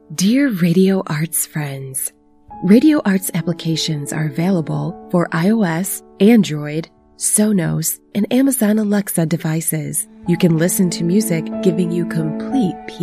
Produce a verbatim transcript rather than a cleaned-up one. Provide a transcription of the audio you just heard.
Dear Radio Arts friends, Radio Arts applications are available for iOS, Android, Sonos, and Amazon Alexa devices. You can listen to music giving you complete peace